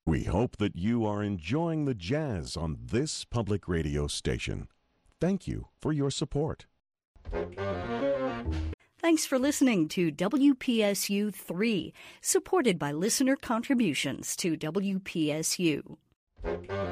We hope that you are enjoying the jazz on this public radio station. Thank you for your support. Thanks for listening to WPSU 3, supported by listener contributions to WPSU.